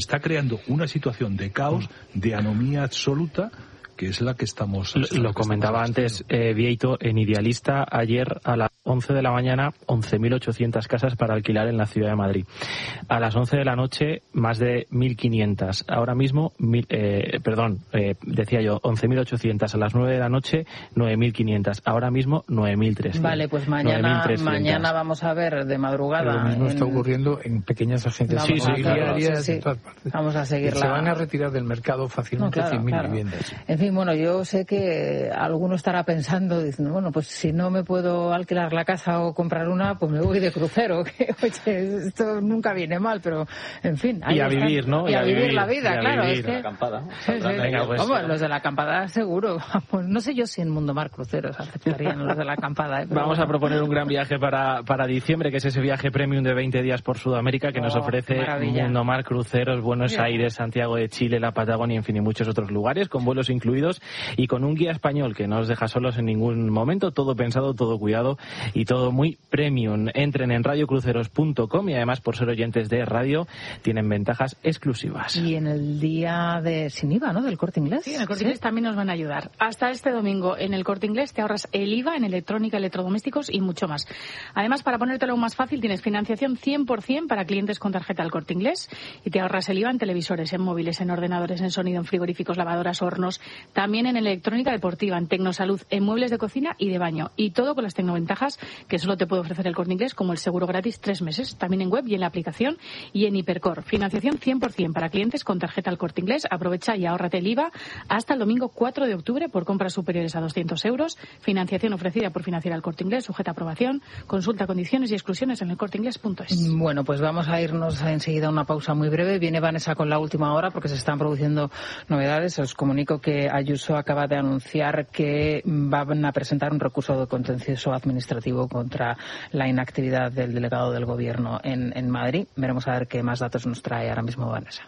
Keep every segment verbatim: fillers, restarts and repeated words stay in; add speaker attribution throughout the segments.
Speaker 1: Está creando una situación de caos, de anomía absoluta, que es la que estamos...
Speaker 2: Lo, lo
Speaker 1: que
Speaker 2: comentaba
Speaker 1: estamos
Speaker 2: antes eh, Vieito en Idealista, ayer a las once de la mañana, once mil ochocientas casas para alquilar en la ciudad de Madrid. A las once de la noche, más de mil quinientas. Ahora mismo, mil, eh, perdón, eh, decía yo, once mil ochocientas. A las nueve de la noche, nueve mil quinientas. Ahora mismo, nueve mil trescientas.
Speaker 3: Vale, pues mañana mañana vamos a ver de madrugada.
Speaker 4: Lo mismo
Speaker 3: en...
Speaker 4: está ocurriendo en pequeñas agencias
Speaker 3: sí, sí,
Speaker 4: inmobiliarias
Speaker 3: sí, sí.
Speaker 4: en todas partes.
Speaker 3: Vamos a seguirla.
Speaker 4: Se van a retirar del mercado fácilmente
Speaker 3: no, claro,
Speaker 4: cien mil
Speaker 3: claro.
Speaker 4: viviendas.
Speaker 3: En fin, bueno, yo sé que alguno estará pensando, diciendo, bueno, pues si no me puedo alquilar la casa o comprar una, pues me voy de crucero. Que, oye, esto nunca viene mal, pero en fin.
Speaker 2: Y a están. vivir, ¿no?
Speaker 3: Y, y a, a vivir,
Speaker 2: vivir
Speaker 3: la vida, claro.
Speaker 2: Vivir.
Speaker 3: Es que...
Speaker 2: La acampada.
Speaker 3: Sí, sí.
Speaker 2: Venga, pues,
Speaker 3: Vamos, los de la acampada seguro. Vamos, no sé yo si en Mundo Mar Cruceros aceptarían los de la acampada. ¿eh?
Speaker 2: Vamos
Speaker 3: bueno.
Speaker 2: a proponer un gran viaje para, para diciembre, que es ese viaje premium de veinte días por Sudamérica que oh, nos ofrece Mundo Mar Cruceros, Buenos Mira. Aires, Santiago de Chile, la Patagonia, en fin, y muchos otros lugares, con vuelos incluidos y con un guía español que no os deja solos en ningún momento, todo pensado, todo cuidado y todo muy premium. Entren en radio cruceros punto com y además, por ser oyentes de radio, tienen ventajas exclusivas.
Speaker 3: Y en el día de sin I V A, ¿no?, del Corte Inglés.
Speaker 5: Sí, en el Corte Inglés ¿Sí? también nos van a ayudar. Hasta este domingo en el Corte Inglés te ahorras el I V A en electrónica, electrodomésticos y mucho más. Además, para ponértelo aún más fácil, tienes financiación cien por ciento para clientes con tarjeta del Corte Inglés y te ahorras el I V A en televisores, en móviles, en ordenadores, en sonido, en frigoríficos, lavadoras, hornos, también en electrónica deportiva, en tecnosalud, en muebles de cocina y de baño. Y todo con las tecnoventajas que solo te puede ofrecer el Corte Inglés, como el seguro gratis tres meses, también en web y en la aplicación y en Hipercor. Financiación cien por ciento para clientes con tarjeta al Corte Inglés. Aprovecha y ahórrate el I V A hasta el domingo cuatro de octubre por compras superiores a doscientos euros. Financiación ofrecida por Financiera al Corte Inglés, sujeta a aprobación. Consulta condiciones y exclusiones en el corte inglés punto es.
Speaker 3: Bueno, pues vamos a irnos enseguida a una pausa muy breve. Viene Vanessa con la última hora porque se están produciendo novedades. Os comunico que Ayuso acaba de anunciar que van a presentar un recurso de contencioso administrativo contra la inactividad del delegado del Gobierno en, en Madrid. Veremos a ver qué más datos nos trae ahora mismo Vanessa.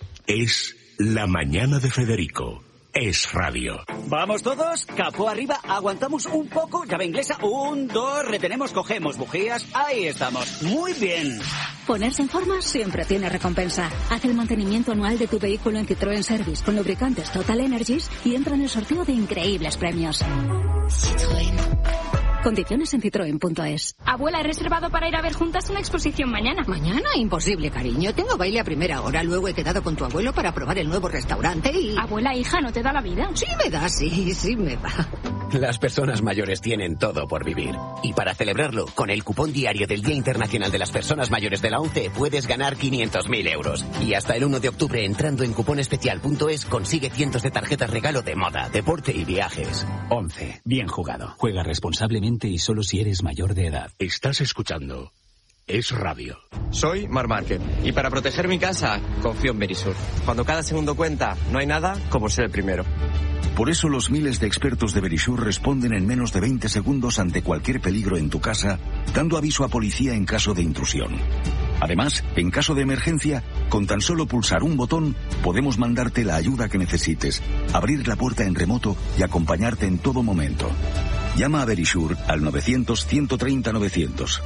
Speaker 6: Es la mañana de Federico. Es radio.
Speaker 7: Vamos todos, capó arriba, aguantamos un poco, llave inglesa, un, dos, retenemos, cogemos bujías, ahí estamos, muy bien.
Speaker 8: Ponerse en forma siempre tiene recompensa. Haz el mantenimiento anual de tu vehículo en Citroën Service con lubricantes Total Energies y entra en el sorteo de increíbles premios. Citroën. Condiciones en citroen punto es.
Speaker 9: Abuela, he reservado para ir a ver juntas una exposición mañana.
Speaker 10: ¿Mañana? Imposible, cariño. Tengo baile a primera hora. Luego he quedado con tu abuelo para probar el nuevo restaurante y...
Speaker 9: Abuela, hija, ¿no te da la vida?
Speaker 10: Sí me da, sí, sí me da.
Speaker 11: Las personas mayores tienen todo por vivir. Y para celebrarlo, con el cupón diario del Día Internacional de las Personas Mayores de la ONCE puedes ganar quinientos mil euros. Y hasta el uno de octubre, entrando en cuponespecial punto es, consigue cientos de tarjetas regalo de moda, deporte y viajes. ONCE. Bien jugado. Juega responsablemente y solo si eres mayor de edad.
Speaker 6: Estás escuchando Es Radio.
Speaker 12: Soy Mar Márquez y para proteger mi casa confío en Verisur. Cuando cada segundo cuenta, no hay nada como ser el primero.
Speaker 13: Por eso los miles de expertos de Verisur responden en menos de veinte segundos ante cualquier peligro en tu casa, dando aviso a policía en caso de intrusión. Además, en caso de emergencia, con tan solo pulsar un botón, podemos mandarte la ayuda que necesites, abrir la puerta en remoto y acompañarte en todo momento. Llama a Verisur al novecientos, ciento treinta, novecientos.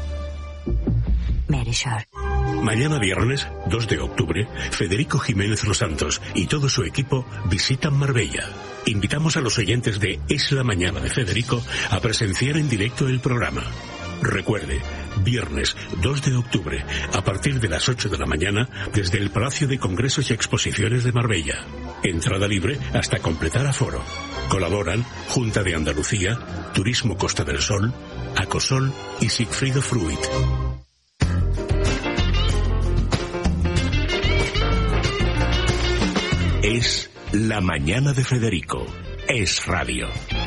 Speaker 8: Verisur.
Speaker 6: Mañana viernes, dos de octubre, Federico Jiménez Los Santos y todo su equipo visitan Marbella. Invitamos a los oyentes de Es la Mañana de Federico a presenciar en directo el programa. Recuerde, viernes dos de octubre, a partir de las ocho de la mañana, desde el Palacio de Congresos y Exposiciones de Marbella. Entrada libre hasta completar aforo. Colaboran Junta de Andalucía, Turismo Costa del Sol, Acosol y Sigfrido Fruit. Es la mañana de Federico. Es radio.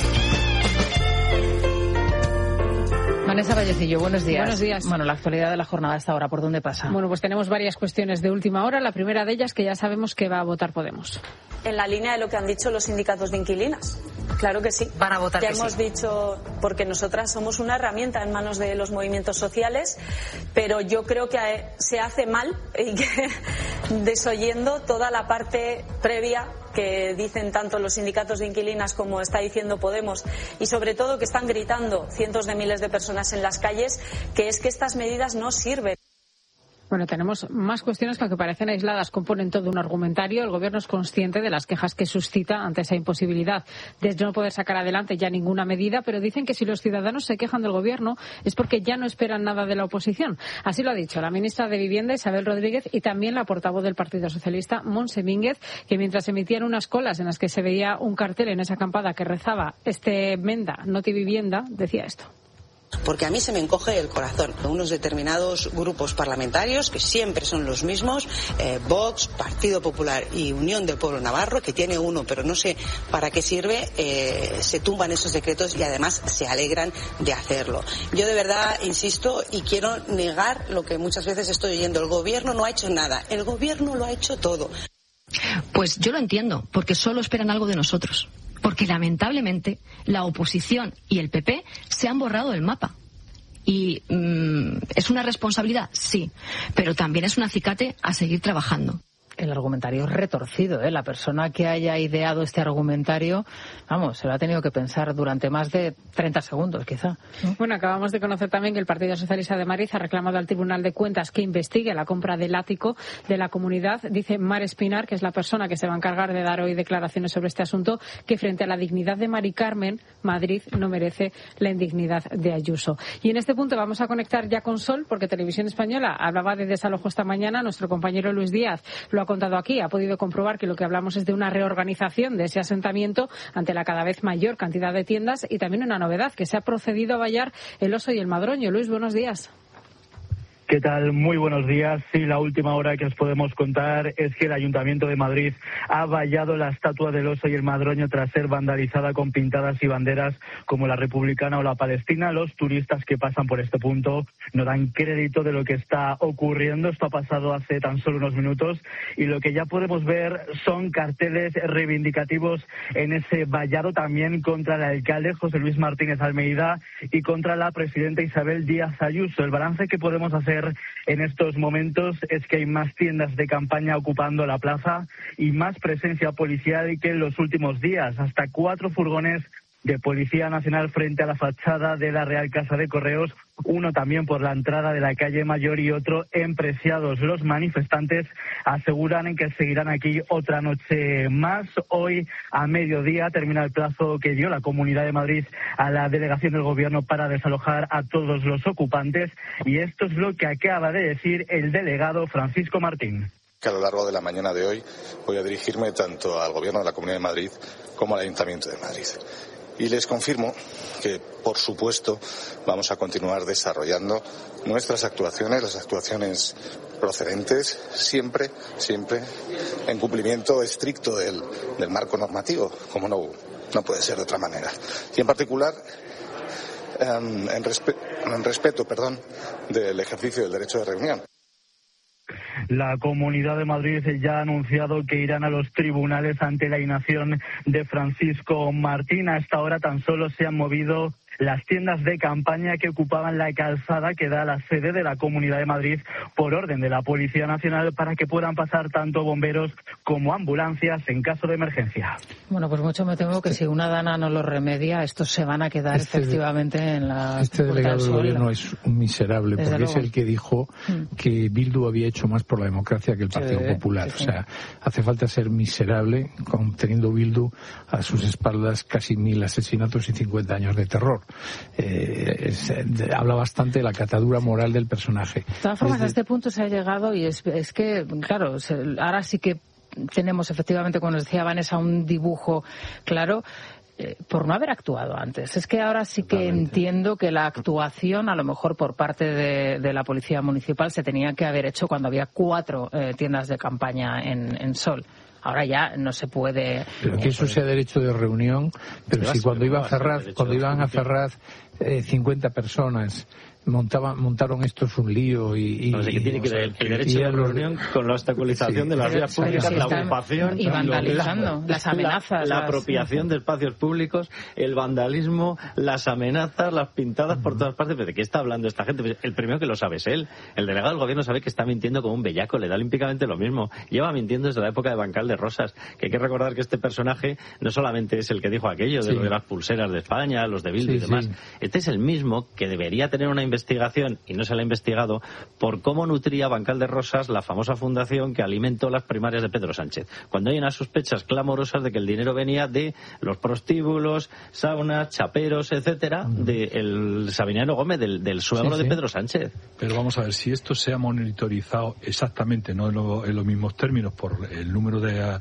Speaker 3: Vanessa Vallecillo, buenos días.
Speaker 5: Buenos días.
Speaker 3: Bueno, la actualidad de la jornada a esta hora, ¿por dónde pasa?
Speaker 5: Bueno, pues tenemos varias cuestiones de última hora. La primera de ellas, que ya sabemos que va a votar Podemos.
Speaker 14: En la línea de lo que han dicho los sindicatos de inquilinas. Claro que sí.
Speaker 3: Van a votar
Speaker 14: ya
Speaker 3: que
Speaker 14: hemos
Speaker 3: sí.
Speaker 14: dicho, porque nosotras somos una herramienta en manos de los movimientos sociales, pero yo creo que se hace mal y que desoyendo toda la parte previa que dicen tanto los sindicatos de inquilinas como está diciendo Podemos, y sobre todo que están gritando cientos de miles de personas en las calles, que es que estas medidas no sirven.
Speaker 3: Bueno, tenemos más cuestiones que, aunque parecen aisladas, componen todo un argumentario. El Gobierno es consciente de las quejas que suscita ante esa imposibilidad de no poder sacar adelante ya ninguna medida, pero dicen que si los ciudadanos se quejan del Gobierno es porque ya no esperan nada de la oposición. Así lo ha dicho la ministra de Vivienda, Isabel Rodríguez, y también la portavoz del Partido Socialista, Montse Mínguez, que mientras emitían unas colas en las que se veía un cartel en esa acampada que rezaba este Menda, Noti Vivienda, decía esto.
Speaker 15: Porque a mí se me encoge el corazón. Unos determinados grupos parlamentarios, que siempre son los mismos, eh, Vox, Partido Popular y Unión del Pueblo Navarro, que tiene uno, pero no sé para qué sirve, eh, se tumban esos decretos y además se alegran de hacerlo. Yo de verdad insisto y quiero negar lo que muchas veces estoy oyendo. El Gobierno no ha hecho nada. El Gobierno lo ha hecho todo.
Speaker 16: Pues yo lo entiendo, porque solo esperan algo de nosotros. Porque lamentablemente la oposición y el P P se han borrado del mapa. Y mmm, ¿es una responsabilidad? Sí, pero también es un acicate a seguir trabajando.
Speaker 3: El argumentario es retorcido, ¿eh? La persona que haya ideado este argumentario, vamos, se lo ha tenido que pensar durante más de treinta segundos, quizá. Bueno, acabamos de conocer también que el Partido Socialista de Madrid ha reclamado al Tribunal de Cuentas que investigue la compra del ático de la comunidad. Dice Mar Espinar, que es la persona que se va a encargar de dar hoy declaraciones sobre este asunto, que frente a la dignidad de Mari Carmen, Madrid no merece la indignidad de Ayuso. Y en este punto vamos a conectar ya con Sol, porque Televisión Española hablaba de desalojo esta mañana. Nuestro compañero Luis Díaz lo ha contado aquí, ha podido comprobar que lo que hablamos es de una reorganización de ese asentamiento ante la cada vez mayor cantidad de tiendas, y también una novedad, que se ha procedido a vallar el Oso y el Madroño. Luis, buenos días.
Speaker 17: ¿Qué tal? Muy buenos días. Sí, la última hora que os podemos contar es que el Ayuntamiento de Madrid ha vallado la estatua del Oso y el Madroño tras ser vandalizada con pintadas y banderas como la republicana o la palestina. Los turistas que pasan por este punto no dan crédito de lo que está ocurriendo. Esto ha pasado hace tan solo unos minutos y lo que ya podemos ver son carteles reivindicativos en ese vallado, también contra el alcalde José Luis Martínez Almeida y contra la presidenta Isabel Díaz Ayuso. El balance que podemos hacer en estos momentos es que hay más tiendas de campaña ocupando la plaza y más presencia policial que en los últimos días. Hasta cuatro furgones de Policía Nacional frente a la fachada de la Real Casa de Correos, uno también por la entrada de la calle Mayor y otro en Preciados. Los manifestantes aseguran que seguirán aquí otra noche más. Hoy a mediodía termina el plazo que dio la Comunidad de Madrid a la delegación del Gobierno para desalojar a todos los ocupantes, y esto es lo que acaba de decir el delegado Francisco Martín.
Speaker 18: Que a lo largo de la mañana de hoy voy a dirigirme tanto al Gobierno de la Comunidad de Madrid como al Ayuntamiento de Madrid. Y les confirmo que, por supuesto, vamos a continuar desarrollando nuestras actuaciones, las actuaciones procedentes, siempre, siempre en cumplimiento estricto del, del marco normativo, como no, no puede ser de otra manera. Y en particular, en, en, respe- en respeto, perdón, del ejercicio del derecho de reunión.
Speaker 17: La Comunidad de Madrid ya ha anunciado que irán a los tribunales ante la inacción de Francisco Martín. A esta hora tan solo se han movido las tiendas de campaña que ocupaban la calzada que da a la sede de la Comunidad de Madrid por orden de la Policía Nacional para que puedan pasar tanto bomberos como ambulancias en caso de emergencia.
Speaker 3: Bueno, pues mucho me temo que si una dana no lo remedia, estos se van a quedar este, efectivamente en la...
Speaker 4: Este delegado del Gobierno es un miserable, porque es el que dijo mm. que Bildu había hecho más por la democracia que el Partido sí, Popular. Sí, sí. O sea, hace falta ser miserable con, teniendo Bildu a sus espaldas casi mil asesinatos y cincuenta años de terror. Eh, es, de, habla bastante de la catadura moral del personaje.
Speaker 3: De todas formas, Desde... a este punto se ha llegado y es, es que, claro, se, ahora sí que tenemos efectivamente, como nos decía Vanessa, un dibujo claro. Eh, por no haber actuado antes. Es que ahora sí que Totalmente. entiendo que la actuación, a lo mejor por parte de, de la Policía Municipal, se tenía que haber hecho cuando había cuatro eh, tiendas de campaña en, en Sol. Ahora ya no se puede...
Speaker 4: Pero que eso sea derecho de reunión, pero si cuando iban a cerrar, cuando iban a cerrar eh, cincuenta personas... Montaban, montaron estos un lío y... y
Speaker 2: no sé qué tiene que ver el derecho de reunión con la obstaculización sí, de las vías públicas, la ocupación...
Speaker 3: Y vandalizando,
Speaker 2: la,
Speaker 3: las amenazas...
Speaker 2: La, la
Speaker 3: las...
Speaker 2: apropiación de espacios públicos, el vandalismo, las amenazas, las pintadas uh-huh. por todas partes. ¿Pero de qué está hablando esta gente? Pues el primero que lo sabe es él. El delegado del Gobierno sabe que está mintiendo como un bellaco, le da olímpicamente lo mismo. Lleva mintiendo desde la época de Bancal de Rosas. Que hay que recordar que este personaje no solamente es el que dijo aquello, de, sí. lo de las pulseras de España, los de Bildu sí, y demás. Sí. Este es el mismo que debería tener una investigación
Speaker 19: investigación, y no se le ha investigado, por cómo nutría Bancal de Rosas la famosa fundación que alimentó las primarias de Pedro Sánchez. Cuando hay unas sospechas clamorosas de que el dinero venía de los prostíbulos, saunas, chaperos, etcétera, uh-huh. del Sabiniano Gómez, del, del suegro sí, sí. de Pedro Sánchez.
Speaker 1: Pero vamos a ver, si esto se ha monitorizado exactamente, no en, lo, en los mismos términos, por el número de,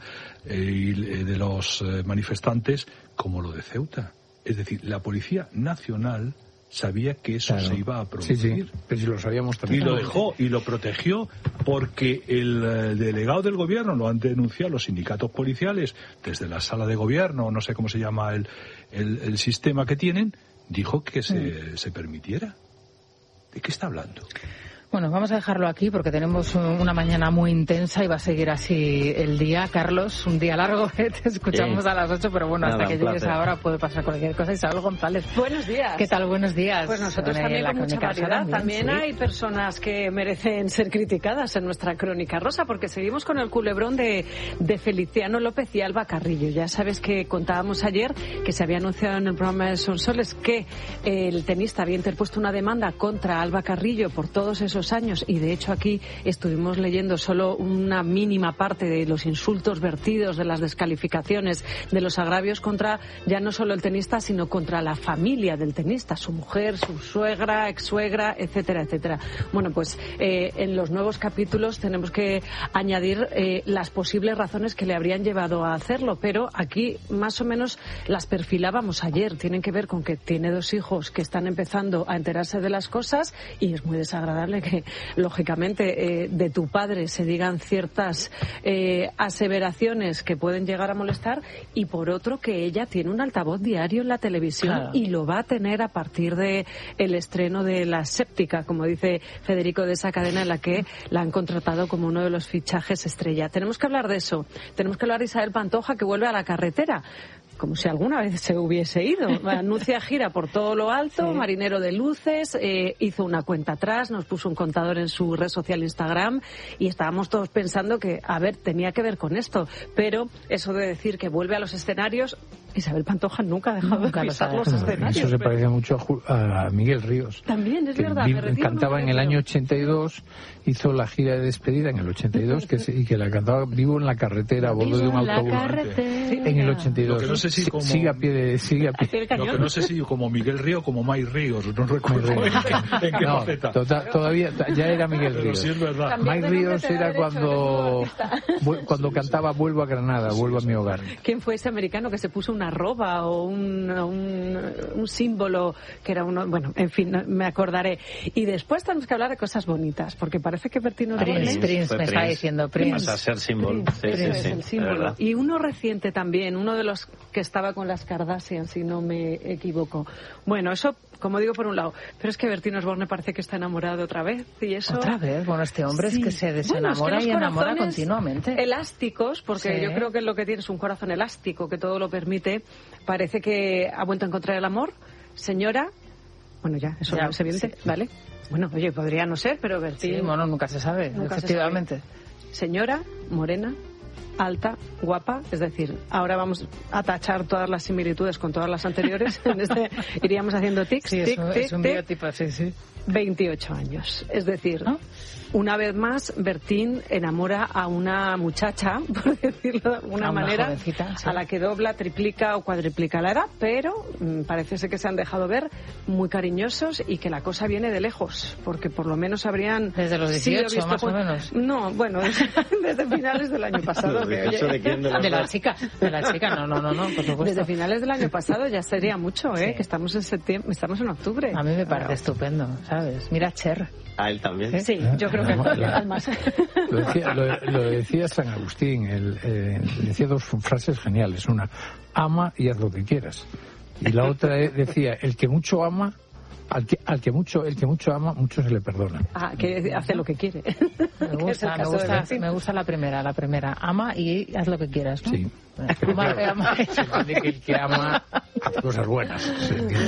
Speaker 1: eh, de los manifestantes, como lo de Ceuta. Es decir, la Policía Nacional sabía que eso claro. se iba a producir.
Speaker 4: Sí, sí, pero si lo sabíamos también.
Speaker 1: Y lo dejó y lo protegió porque el eh, delegado del gobierno lo han denunciado los sindicatos policiales desde la sala de gobierno, no sé cómo se llama el, el, el sistema que tienen, dijo que se, mm. se permitiera. ¿De qué está hablando?
Speaker 3: Bueno, vamos a dejarlo aquí porque tenemos una mañana muy intensa y va a seguir así el día. Carlos, un día largo, ¿eh? Te escuchamos sí. a las ocho, pero bueno, Nada, hasta que llegues placer. ahora puede pasar cualquier cosa. Isabel González.
Speaker 20: Buenos días.
Speaker 3: ¿Qué tal? Buenos días.
Speaker 20: Pues nosotros también con mucha variedad. También, también sí. hay personas que merecen ser criticadas en nuestra crónica rosa, porque seguimos con el culebrón de, de Feliciano López y Alba Carrillo. Ya sabes que contábamos ayer que se había anunciado en el programa de Sonsoles que el tenista había interpuesto una demanda contra Alba Carrillo por todos esos años, y de hecho aquí estuvimos leyendo solo una mínima parte de los insultos vertidos, de las descalificaciones, de los agravios contra ya no solo el tenista, sino contra la familia del tenista, su mujer, su suegra, ex-suegra, etcétera, etcétera. Bueno, pues eh, en los nuevos capítulos tenemos que añadir eh, las posibles razones que le habrían llevado a hacerlo, pero aquí más o menos las perfilábamos ayer. Tienen que ver con que tiene dos hijos que están empezando a enterarse de las cosas, y es muy desagradable que lógicamente eh, de tu padre se digan ciertas eh, aseveraciones que pueden llegar a molestar, y por otro que ella tiene un altavoz diario en la televisión, claro. y lo va a tener a partir de el estreno de La Séptica, como dice Federico, de esa cadena en la que la han contratado como uno de los fichajes estrella. Tenemos que hablar de eso. Tenemos que hablar de Isabel Pantoja, que vuelve a la carretera, como si alguna vez se hubiese ido. Anuncia gira por todo lo alto, sí. marinero de luces, eh, hizo una cuenta atrás, nos puso un contador en su red social Instagram, y estábamos todos pensando que, a ver, tenía que ver con esto. Pero eso de decir que vuelve a los escenarios, Isabel Pantoja nunca ha dejado nunca de pisar los escenarios.
Speaker 4: Eso se
Speaker 20: pero...
Speaker 4: parece mucho a, a Miguel Ríos.
Speaker 20: También, es verdad.
Speaker 4: Me cantaba en el año ochenta y dos, hizo la gira de despedida en el ochenta y dos, que se, y que la cantaba Vivo en la carretera, a bordo de un autobús. Sí, en el ochenta y dos.
Speaker 1: Lo que no sé si como...
Speaker 4: Sigue a pie de... Sigue a pie.
Speaker 1: Lo que no sé si como Miguel Ríos o como Mike Ríos, no recuerdo en qué, en qué
Speaker 4: no,
Speaker 1: faceta.
Speaker 4: Tota, todavía, ya era Miguel
Speaker 1: Pero
Speaker 4: Ríos.
Speaker 1: Sí es verdad.
Speaker 4: Mike Ríos era cuando, cuando cantaba Vuelvo a Granada, Vuelvo a mi hogar.
Speaker 20: ¿Quién fue ese americano que se puso una arroba o un, un, un símbolo que era uno? Bueno, en fin, me acordaré. Y después tenemos que hablar de cosas bonitas, porque parece que Bertín Osborne...
Speaker 3: Prince, Prince, me está diciendo Prince.
Speaker 19: Pasa a ser símbolo.
Speaker 20: Prince,
Speaker 19: sí,
Speaker 20: Prince
Speaker 19: sí,
Speaker 20: es
Speaker 19: sí,
Speaker 20: el símbolo. Y uno reciente también, uno de los que estaba con las Kardashian, si no me equivoco. Bueno, eso, como digo, por un lado. Pero es que Bertín Osborne parece que está enamorado otra vez. Y eso...
Speaker 3: ¿Otra vez? Bueno, este hombre sí. es que se desenamora bueno, es que y enamora continuamente.
Speaker 20: Elásticos, porque sí. yo creo que lo que tiene es un corazón elástico que todo lo permite. Parece que ha vuelto a encontrar el amor. Señora, bueno, ya, eso ya, es evidente, sí. ¿vale? Bueno, oye, podría no ser, pero Bertín...
Speaker 3: Sí, bueno, nunca se sabe, nunca efectivamente.
Speaker 20: Se sabe. Señora, morena, alta, guapa, es decir, ahora vamos a tachar todas las similitudes con todas las anteriores. En este, iríamos haciendo tics,
Speaker 3: sí,
Speaker 20: tic,
Speaker 3: es un,
Speaker 20: tic,
Speaker 3: es un
Speaker 20: tic.
Speaker 3: biotipo, sí, sí.
Speaker 20: veintiocho años, es decir, ¿no? Una vez más, Bertín enamora a una muchacha, por decirlo de alguna manera, sí. a la que dobla, triplica o cuadriplica la edad, pero mmm, parece ser que se han dejado ver muy cariñosos y que la cosa viene de lejos, porque por lo menos habrían...
Speaker 3: Desde los dieciocho, más o menos.
Speaker 20: No, bueno, desde, desde finales del año pasado. Que, oye,
Speaker 3: ¿De quién? De, de la chica, de la chica, no, no, no, no, por supuesto.
Speaker 20: Desde finales del año pasado ya sería mucho, ¿eh? Sí. Que estamos en septiembre, estamos en octubre.
Speaker 3: A mí me parece pero... estupendo, ¿sabes? Mira, Cher.
Speaker 19: ¿A él también?
Speaker 20: Sí, yo creo que al más.
Speaker 4: Lo decía, lo, lo decía San Agustín, el, eh, decía dos frases geniales. Una, ama y haz lo que quieras. Y la otra decía, el que mucho ama, al que, al que mucho, el que mucho ama, mucho se le perdona.
Speaker 20: Ah, que hace lo que quiere.
Speaker 3: Me gusta, me gusta, me gusta la primera, la primera. Ama y haz lo que quieras, ¿no?
Speaker 4: Sí.
Speaker 3: Ama, ama.
Speaker 4: Se entiende que el que ama hace cosas buenas.
Speaker 20: Muy bien,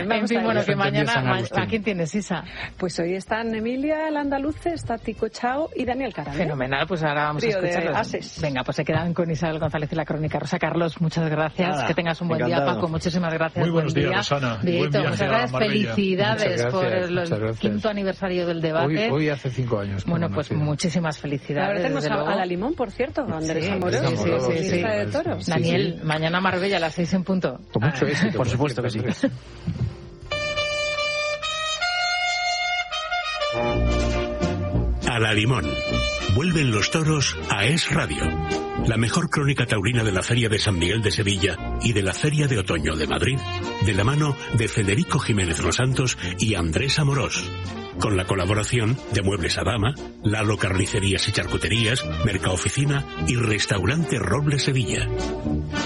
Speaker 20: me
Speaker 3: en fin, bueno, que mañana, ma ¿a quién tienes, Isa?
Speaker 20: Pues hoy están Emilia, el andaluce, está Tico Chao y Daniel Caramel.
Speaker 3: Fenomenal, pues ahora vamos
Speaker 20: Trío
Speaker 3: a escucharlos. Venga, pues se quedan con Isabel González y la Crónica Rosa. Carlos, muchas gracias. Nada, que tengas un buen encantado. día, Paco. Muchísimas gracias.
Speaker 1: Muy buenos
Speaker 3: buen
Speaker 1: días,
Speaker 3: día.
Speaker 1: Rosana.
Speaker 3: Vieto, muchas gracias. Felicidades
Speaker 4: muchas gracias,
Speaker 3: por el quinto aniversario del debate.
Speaker 4: Hoy, hoy hace cinco años.
Speaker 3: Bueno, pues muchísimas felicidades.
Speaker 20: Ahora tenemos a, a la Limón, por cierto, Andrés
Speaker 3: sí,
Speaker 20: Amorós,
Speaker 3: sí, sí, sí, sí, sí.
Speaker 20: de toros.
Speaker 3: Daniel,
Speaker 20: sí, sí.
Speaker 3: mañana Marbella a las seis en punto.
Speaker 4: Con mucho
Speaker 3: ah,
Speaker 4: éxito.
Speaker 2: Por supuesto que sí.
Speaker 6: A la Limón. Vuelven los toros a Es Radio. La mejor crónica taurina de la Feria de San Miguel de Sevilla y de la Feria de Otoño de Madrid, de la mano de Federico Jiménez Los Santos y Andrés Amorós. Con la colaboración de Muebles Adama, Lalo Carnicerías y Charcuterías, Mercaoficina y Restaurante Roble Sevilla.